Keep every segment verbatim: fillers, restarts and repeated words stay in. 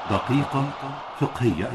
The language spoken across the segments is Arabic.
دقيقة فقهية.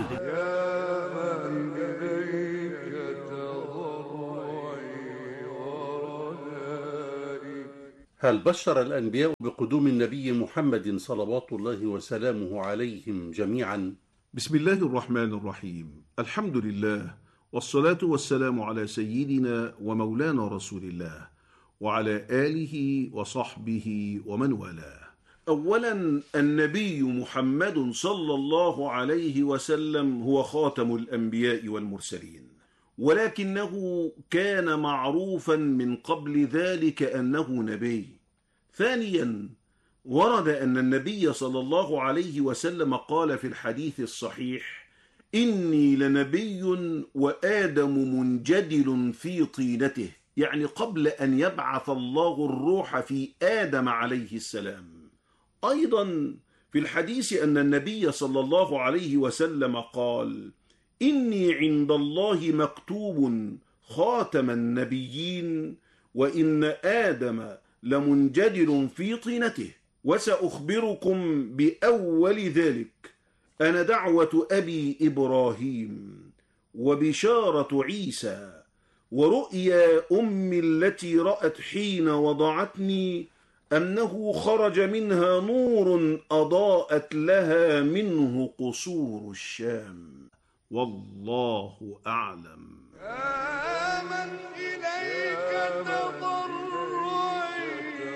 هل بشر الأنبياء بقدوم النبي محمد صلوات الله وسلامه عليهم جميعا؟ بسم الله الرحمن الرحيم. الحمد لله، والصلاة والسلام على سيدنا ومولانا رسول الله وعلى آله وصحبه ومن والاه. أولا، النبي محمد صلى الله عليه وسلم هو خاتم الأنبياء والمرسلين، ولكنه كان معروفا من قبل ذلك أنه نبي. ثانيا، ورد أن النبي صلى الله عليه وسلم قال في الحديث الصحيح: إني لنبي وآدم منجدل في طينته، يعني قبل أن يبعث الله الروح في آدم عليه السلام. أيضا في الحديث أن النبي صلى الله عليه وسلم قال: إني عند الله مكتوب خاتم النبيين، وإن آدم لمنجدل في طينته، وسأخبركم بأول ذلك. أنا دعوة أبي إبراهيم، وبشارة عيسى، ورؤيا أمي التي رأت حين وضعتني أنه خرج منها نور أضاءت لها منه قصور الشام. والله أعلم. آمن إليك تضرعي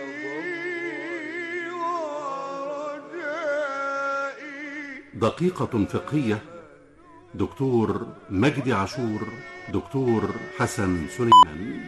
ورجائي. دقيقة فقهية. دكتور مجدي عاشور، دكتور حسن سليمان.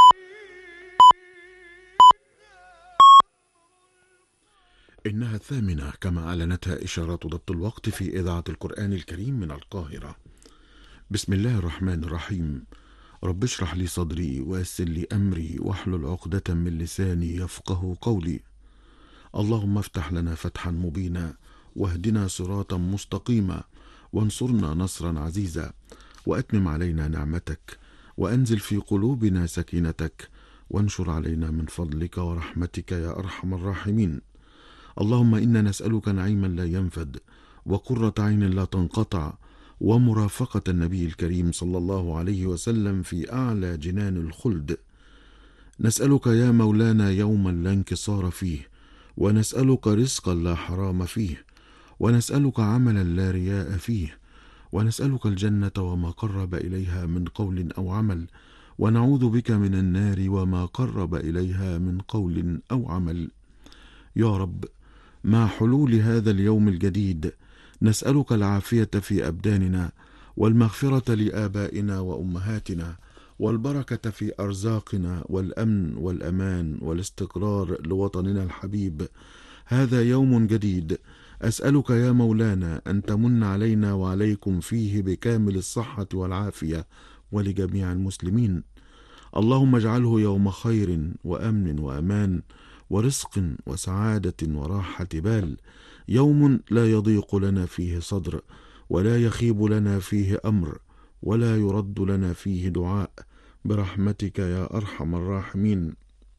إنها الثامنة كما أعلنتها إشارات ضبط الوقت في إذاعة القرآن الكريم من القاهرة. بسم الله الرحمن الرحيم. رب اشرح لي صدري ويسر لي أمري واحلل عقدة من لساني يفقه قولي. اللهم افتح لنا فتحا مبينا، واهدنا صراطا مستقيما، وانصرنا نصرا عزيزا، وأتمم علينا نعمتك، وأنزل في قلوبنا سكينتك، وانشر علينا من فضلك ورحمتك يا أرحم الراحمين. اللهم إنا نسألك نعيما لا ينفد، وقرة عين لا تنقطع، ومرافقة النبي الكريم صلى الله عليه وسلم في أعلى جنان الخلد. نسألك يا مولانا يوما لا انكسار فيه، ونسألك رزقا لا حرام فيه، ونسألك عملا لا رياء فيه، ونسألك الجنة وما قرب إليها من قول أو عمل، ونعوذ بك من النار وما قرب إليها من قول أو عمل. يا رب، مع حلول هذا اليوم الجديد نسألك العافية في أبداننا، والمغفرة لآبائنا وأمهاتنا، والبركة في أرزاقنا، والأمن والأمان والاستقرار لوطننا الحبيب. هذا يوم جديد أسألك يا مولانا أن تمن علينا وعليكم فيه بكامل الصحة والعافية، ولجميع المسلمين. اللهم اجعله يوم خير وأمن وأمان ورزق وسعادة وراحة بال، يوم لا يضيق لنا فيه صدر، ولا يخيب لنا فيه أمر، ولا يرد لنا فيه دعاء، برحمتك يا أرحم الراحمين.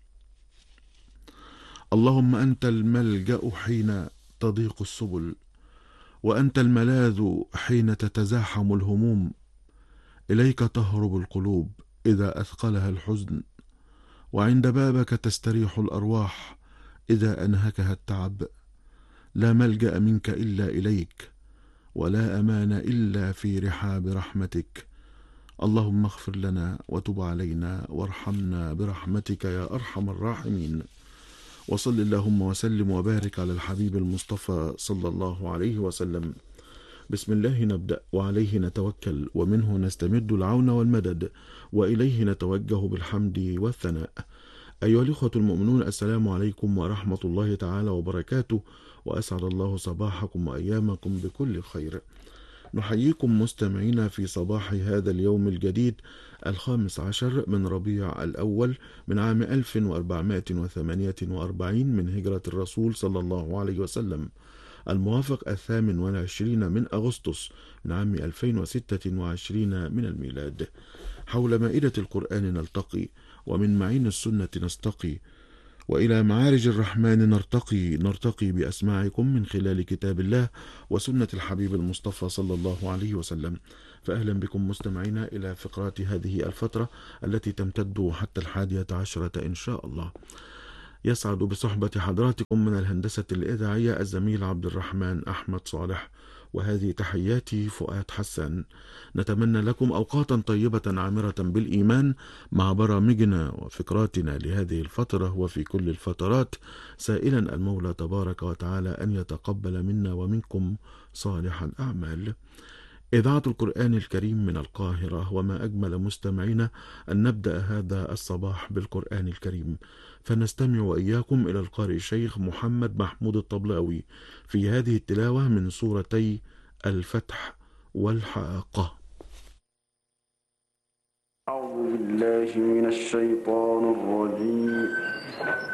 اللهم أنت الملجأ حين تضيق السبل، وأنت الملاذ حين تتزاحم الهموم، إليك تهرب القلوب إذا أثقلها الحزن، وعند بابك تستريح الأرواح إذا أنهكها التعب. لا ملجأ منك إلا إليك، ولا أمان إلا في رحاب رحمتك. اللهم اغفر لنا وتب علينا وارحمنا برحمتك يا أرحم الراحمين. وصل اللهم وسلم وبارك على الحبيب المصطفى صلى الله عليه وسلم. بسم الله نبدأ وعليه نتوكل، ومنه نستمد العون والمدد، وإليه نتوجه بالحمد والثناء. أيها الإخوة المؤمنون، السلام عليكم ورحمة الله تعالى وبركاته، وأسعد الله صباحكم وأيامكم بكل خير. نحييكم مستمعين في صباح هذا اليوم الجديد الخامس عشر من ربيع الأول من عام ألف وأربعمائة وثمانية وأربعين من هجرة الرسول صلى الله عليه وسلم، الموافق الثامن والعشرين من أغسطس من عام ألفين وستة وعشرين من الميلاد. حول مائدة القرآن نلتقي، ومن معين السنة نستقي، وإلى معارج الرحمن نرتقي نرتقي بأسماعكم من خلال كتاب الله وسنة الحبيب المصطفى صلى الله عليه وسلم. فأهلا بكم مستمعينا إلى فقرات هذه الفترة التي تمتد حتى الحادية عشرة إن شاء الله. يسعد بصحبة حضراتكم من الهندسة الإذاعية الزميل عبد الرحمن أحمد صالح، وهذه تحياتي فؤاد حسن. نتمنى لكم أوقاتا طيبة عامرة بالإيمان مع برامجنا وفقراتنا لهذه الفترة وفي كل الفترات، سائلا المولى تبارك وتعالى أن يتقبل منا ومنكم صالح الأعمال. إذاعة القرآن الكريم من القاهرة، وما أجمل مستمعينا أن نبدأ هذا الصباح بالقرآن الكريم، فنستمع وإياكم إلى القارئ الشيخ محمد محمود الطبلاوي في هذه التلاوة من سورتي الفتح والحاقة. أعوذ بالله من الشيطان الرجيم.